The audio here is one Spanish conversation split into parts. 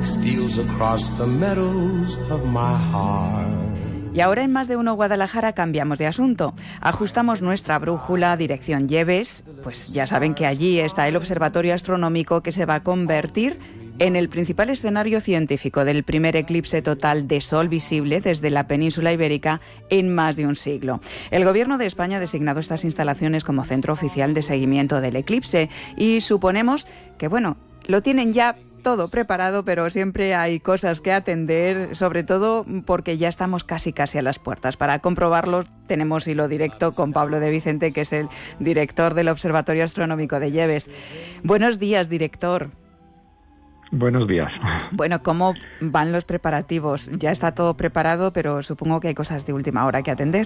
steals across the meadows of my heart. Y ahora en Más de Uno Guadalajara cambiamos de asunto. Ajustamos nuestra brújula dirección Lleves. Pues ya saben que allí está el observatorio astronómico que se va a convertir en el principal escenario científico del primer eclipse total de sol visible desde la península ibérica en más de un siglo. El Gobierno de España ha designado estas instalaciones como centro oficial de seguimiento del eclipse y suponemos que, bueno, lo tienen ya todo preparado, pero siempre hay cosas que atender, sobre todo porque ya estamos casi a las puertas. Para comprobarlo tenemos hilo directo con Pablo de Vicente, que es el director del Observatorio Astronómico de Lleves. Buenos días, director. Buenos días. Bueno, ¿cómo van los preparativos? Ya está todo preparado, pero supongo que hay cosas de última hora que atender.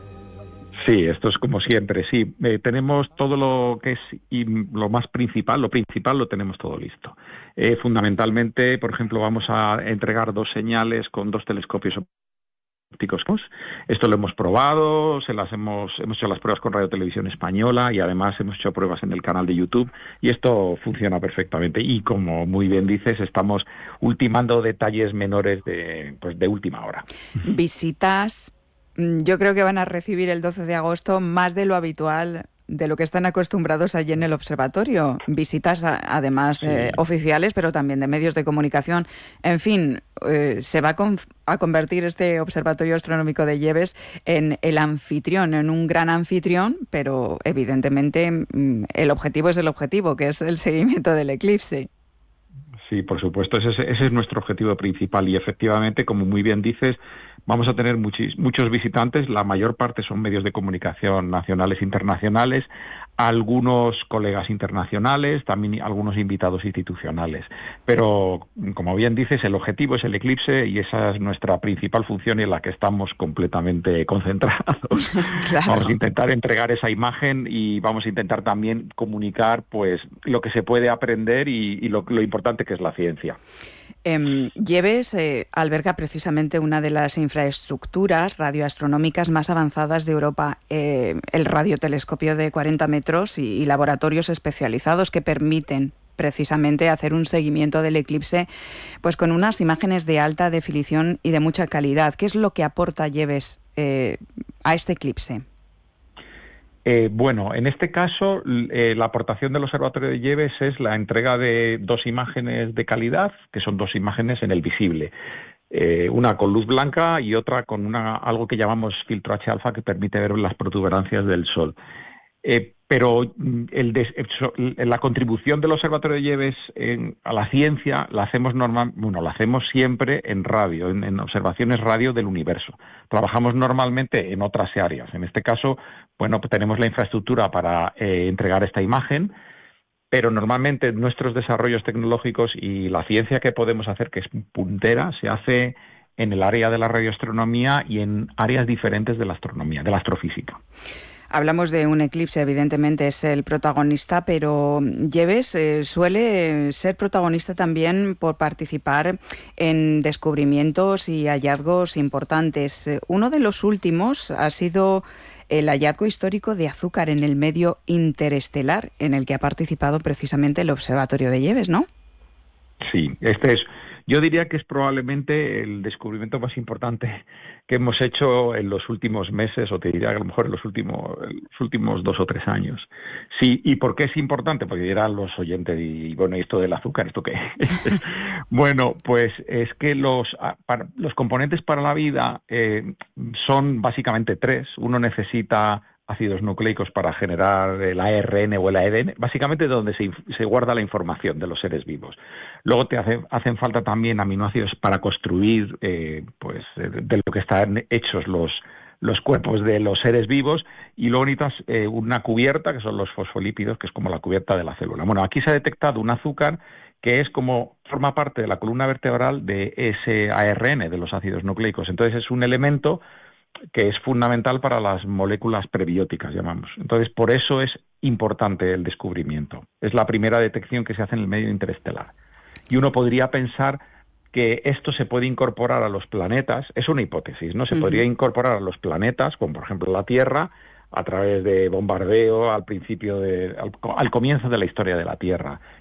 Sí, esto es como siempre, sí. Tenemos todo lo que es y lo principal lo tenemos todo listo. Fundamentalmente, por ejemplo, vamos a entregar 2 señales con 2 telescopios ópticos. Esto lo hemos probado, hemos hecho las pruebas con Radio Televisión Española y además hemos hecho pruebas en el canal de YouTube y esto funciona perfectamente. Y como muy bien dices, estamos ultimando detalles menores de última hora. Visitas. Yo creo que van a recibir el 12 de agosto más de lo habitual, de lo que están acostumbrados allí en el observatorio. Visitas, además, sí, oficiales, pero también de medios de comunicación. En fin, se va a convertir este Observatorio Astronómico de Lleves en el anfitrión, en un gran anfitrión, pero evidentemente el objetivo es el objetivo, que es el seguimiento del eclipse. Sí, por supuesto, ese es nuestro objetivo principal y efectivamente, como muy bien dices, vamos a tener muchos visitantes, la mayor parte son medios de comunicación nacionales e internacionales, algunos colegas internacionales, también algunos invitados institucionales. Pero, como bien dices, el objetivo es el eclipse y esa es nuestra principal función y en la que estamos completamente concentrados. Claro. Vamos a intentar entregar esa imagen y vamos a intentar también comunicar pues lo que se puede aprender y lo importante que es la ciencia. Lleves alberga precisamente una de las infraestructuras radioastronómicas más avanzadas de Europa, el radiotelescopio de 40 metros y laboratorios especializados que permiten precisamente hacer un seguimiento del eclipse pues con unas imágenes de alta definición y de mucha calidad. ¿Qué es lo que aporta Lleves a este eclipse? Bueno, en este caso, la aportación del Observatorio de Lleves es la entrega de 2 imágenes de calidad, que son 2 imágenes en el visible. Una con luz blanca y otra con algo que llamamos filtro H-alfa, que permite ver las protuberancias del Sol. Pero la contribución del Observatorio de Lleves a la ciencia la hacemos siempre en radio, en observaciones radio del universo. Trabajamos normalmente en otras áreas. En este caso, bueno, pues tenemos la infraestructura para entregar esta imagen, pero normalmente nuestros desarrollos tecnológicos y la ciencia que podemos hacer, que es puntera, se hace en el área de la radioastronomía y en áreas diferentes de la astronomía, de la astrofísica. Hablamos de un eclipse, evidentemente es el protagonista, pero Lleves suele ser protagonista también por participar en descubrimientos y hallazgos importantes. Uno de los últimos ha sido el hallazgo histórico de azúcar en el medio interestelar, en el que ha participado precisamente el Observatorio de Lleves, ¿no? Sí, yo diría que es probablemente el descubrimiento más importante que hemos hecho en los últimos meses, o te diría que a lo mejor en los últimos 2 o 3 años. Sí, ¿y por qué es importante? Porque dirán los oyentes, y bueno, ¿y esto del azúcar, esto qué es? Bueno, pues es que los componentes para la vida son básicamente 3. Uno necesita ácidos nucleicos para generar el ARN o el ADN, básicamente donde se guarda la información de los seres vivos. Luego hacen falta también aminoácidos para construir pues de lo que están hechos los cuerpos de los seres vivos, y luego necesitas una cubierta, que son los fosfolípidos, que es como la cubierta de la célula. Bueno, aquí se ha detectado un azúcar que es forma parte de la columna vertebral de ese ARN, de los ácidos nucleicos. Entonces es un elemento que es fundamental para las moléculas prebióticas, llamamos. Entonces, por eso es importante el descubrimiento. Es la primera detección que se hace en el medio interestelar. Y uno podría pensar que esto se puede incorporar a los planetas, es una hipótesis, ¿no? Se podría incorporar a los planetas, como por ejemplo la Tierra, a través de bombardeo al comienzo de la historia de la Tierra.